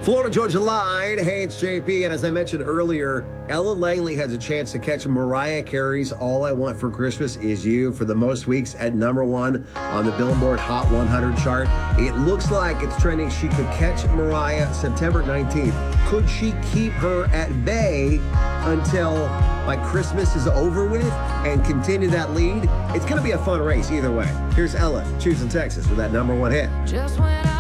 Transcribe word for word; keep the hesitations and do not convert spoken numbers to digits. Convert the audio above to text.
Florida Georgia Line. Hey, it's J P. And as I mentioned earlier, Ella Langley has a chance to catch Mariah Carey's All I Want for Christmas Is You for the most weeks at number one on the Billboard Hot one hundred chart. It looks like it's trending. She could catch Mariah September nineteenth. Could she keep her at bay until like Christmas is over with and continue that lead? It's going to be a fun race either way. Here's Ella choosing Texas with that number one hit. Just when I